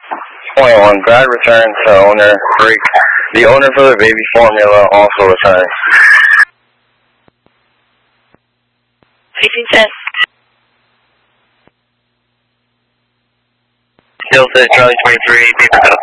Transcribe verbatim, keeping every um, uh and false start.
twenty-one, grad returns to owner, break. The owner for the baby formula also returns. Facing ten. Delta Charlie twenty-three, paper go.